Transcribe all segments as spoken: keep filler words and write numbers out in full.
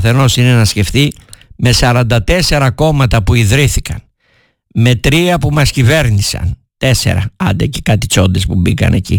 καθενός είναι να σκεφτεί, με σαράντα τέσσερα κόμματα που ιδρύθηκαν, με τρία που μας κυβέρνησαν, τέσσερα, άντε και κάτι τσόντες που μπήκαν εκεί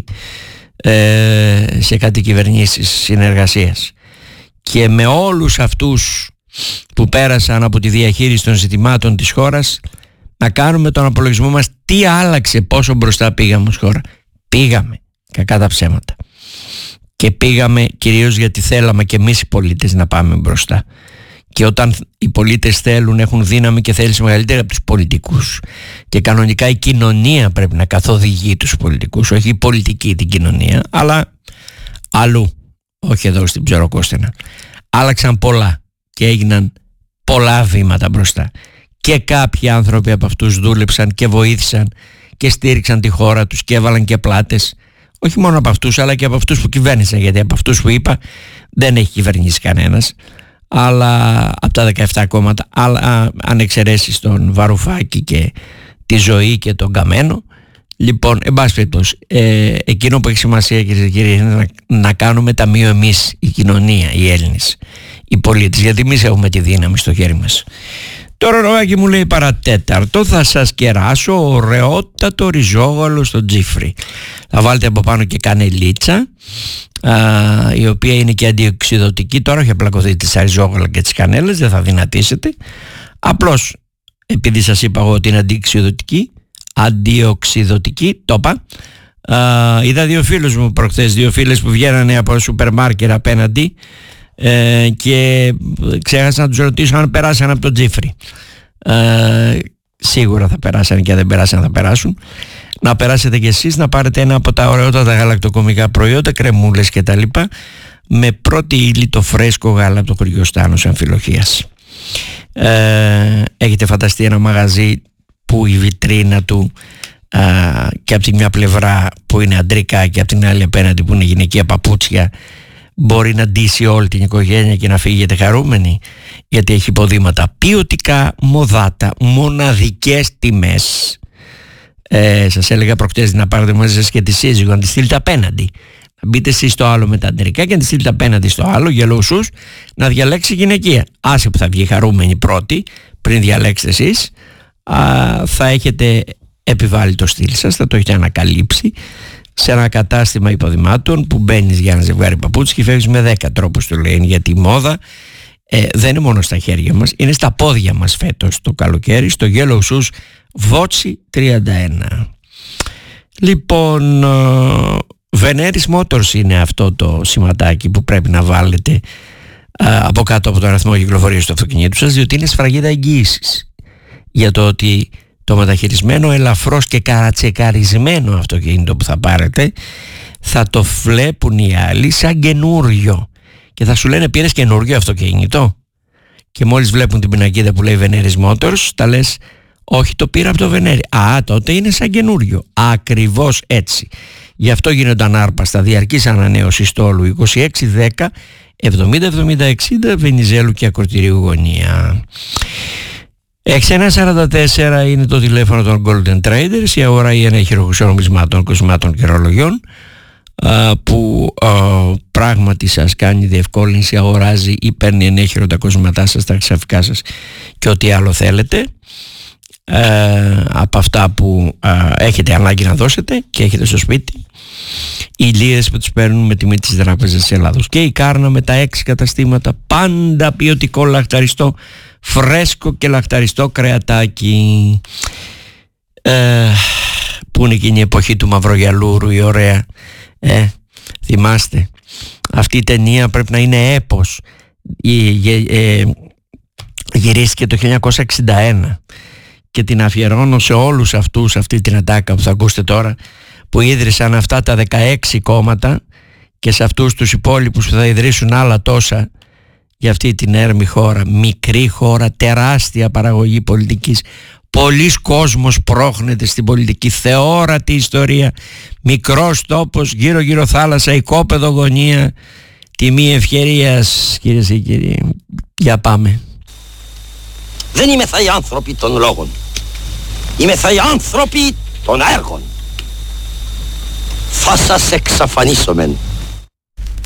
ε, σε κάτι κυβερνήσεις συνεργασίας, και με όλους αυτούς που πέρασαν από τη διαχείριση των ζητημάτων της χώρας, να κάνουμε τον απολογισμό μας τι άλλαξε, πόσο μπροστά πήγαμε ως χώρα. Πήγαμε, κακά τα ψέματα, και πήγαμε κυρίως γιατί θέλαμε και εμείς οι πολίτες να πάμε μπροστά. Και όταν οι πολίτες θέλουν, έχουν δύναμη και θέληση μεγαλύτερη από τους πολιτικούς, και κανονικά η κοινωνία πρέπει να καθοδηγεί τους πολιτικούς, όχι η πολιτική την κοινωνία, αλλά αλλού, όχι εδώ στην Ψωροκόστενα. Άλλαξαν πολλά και έγιναν πολλά βήματα μπροστά, και κάποιοι άνθρωποι από αυτούς δούλεψαν και βοήθησαν και στήριξαν τη χώρα τους και έβαλαν και πλάτες, όχι μόνο από αυτούς αλλά και από αυτούς που κυβέρνησαν, γιατί από αυτούς που είπα δεν έχει κυβερνήσει κανένας, αλλά από τα δεκαεπτά κόμματα, αλλά αν εξαιρέσεις τον Βαρουφάκη και τη Ζωή και τον Καμένο. Λοιπόν, εν πάση περιπτώσει, ε, εκείνο που έχει σημασία, κυρίες και κύριοι, είναι να, να κάνουμε ταμείο εμείς, η κοινωνία, οι Έλληνες, οι πολίτες, γιατί εμείς έχουμε τη δύναμη στο χέρι μας. Το ρολογάκι μου λέει παρατέταρτο, θα σας κεράσω ωραιότατο ριζόγαλο στο τζίφρι. Θα βάλετε από πάνω και κανελίτσα, α, η οποία είναι και αντιοξυδοτική. Τώρα έχει απλακωθεί τις ριζόγαλα και τις κανέλες, δεν θα δυνατήσετε. Απλώς επειδή σας είπα εγώ ότι είναι αντιοξυδοτική, αντιοξυδοτική, το είπα. Α, είδα δύο φίλους μου προχθές, δύο φίλες που βγαίνανε από σούπερ μάρκετ απέναντι, Ε, και ξέχασα να τους ρωτήσω αν περάσαν από το τζίφρι. ε, Σίγουρα θα περάσαν, και αν δεν περάσαν θα περάσουν. Να περάσετε κι εσείς, να πάρετε ένα από τα ωραιότατα γαλακτοκομικά προϊόντα, κρεμούλες και τα λοιπά, με πρώτη ύλη το φρέσκο γάλα από το χωριό Στάνος Αμφιλοχίας. ε, Έχετε φανταστεί ένα μαγαζί που η βιτρίνα του α, και από τη μια πλευρά που είναι αντρικά και από την άλλη απέναντι που είναι γυναικεία παπούτσια, μπορεί να ντύσει όλη την οικογένεια και να φύγετε χαρούμενοι, γιατί έχει υποδήματα ποιοτικά, μοδάτα, μοναδικές τιμές. ε, Σας έλεγα προχτές να πάρετε μαζί σας και τη σύζυγο, να τη στείλετε απέναντι, να μπείτε εσείς στο άλλο με τα αντρικά και να τη στείλετε απέναντι στο άλλο, γελούσους, να διαλέξει γυναικεία. Άσε που θα βγει χαρούμενη πρώτη, πριν διαλέξετε εσείς, α, θα έχετε επιβάλει το στυλ σας, θα το έχετε ανακαλύψει σε ένα κατάστημα υποδημάτων που μπαίνεις για ένα ζευγάρι παπούτσι και φεύγεις με δέκα τρόπους, του λένε, γιατί η μόδα ε, δεν είναι μόνο στα χέρια μας, είναι στα πόδια μας φέτος το καλοκαίρι, στο Yellow Shoes Βότσι τριάντα ένα. Λοιπόν, Veneris Motors είναι αυτό το σηματάκι που πρέπει να βάλετε α, από κάτω από τον αριθμό κυκλοφορίας του αυτοκινήτου σας, διότι είναι σφραγίδα εγγύησης για το ότι το μεταχειρισμένο, ελαφρώς και καρατσεκαρισμένο αυτοκίνητο που θα πάρετε θα το βλέπουν οι άλλοι σαν καινούριο και θα σου λένε πήρες καινούριο αυτοκίνητο, και μόλις βλέπουν την πινακίδα που λέει Veneris Motors τα λες όχι, το πήρα από το Veneris. Α, τότε είναι σαν καινούριο. Ακριβώς έτσι. Γι' αυτό γίνονταν άρπαστα διαρκής ανανέωση στόλου είκοσι έξι δέκα εβδομήντα εβδομήντα εξήντα Βενιζέλου και Ακροτηρίου γωνία. εξήντα ένα σαράντα τέσσερα είναι το τηλέφωνο των Golden Traders, η αγορά ή ένα χειρουργουσιών νομισμάτων, κοσμάτων και ρολογιών, που α, πράγματι σας κάνει διευκόλυνση, αγοράζει ή παίρνει ενέχειρο τα κοσματά σας, τα χρυσαφικά σας και ό,τι άλλο θέλετε, ε, από αυτά που α, έχετε ανάγκη να δώσετε και έχετε στο σπίτι. Οι λίρες που τους παίρνουν με τιμή της Τράπεζας της Ελλάδος, και η Κάρνα με τα έξι καταστήματα, πάντα ποιοτικό λαχταριστό, φρέσκο και λαχταριστό κρεατάκι. ε, Πού είναι εκείνη η εποχή του Μαυρογιαλούρου η ωραία, ε, θυμάστε? Αυτή η ταινία πρέπει να είναι έπος. ε, Γυρίστηκε το χίλια εννιακόσια εξήντα ένα και την αφιερώνω σε όλους αυτούς, αυτή την ατάκα που θα ακούσετε τώρα, που ίδρυσαν αυτά τα δεκαέξι κόμματα, και σε αυτούς τους υπόλοιπους που θα ιδρύσουν άλλα τόσα για αυτή την έρμη χώρα, μικρή χώρα, τεράστια παραγωγή πολιτικής, πολλής κόσμος πρόχνεται στην πολιτική, θεόρατη ιστορία, μικρός τόπος, γύρω γύρω θάλασσα, οικόπεδο γωνία, τιμή ευκαιρίας. Κυρίες και κύριοι, για πάμε. Δεν είμαι θα οι άνθρωποι των λόγων, είμαι θα οι άνθρωποι των έργων. Θα σας εξαφανίσομεν.